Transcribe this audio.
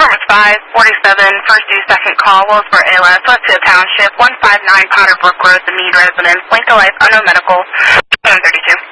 Performance 547, first due second call, Willsboro ALS, Westfield Township, 159 Potter Brook Road, the Mead residence, Link of Life, Unknown Medical, 732.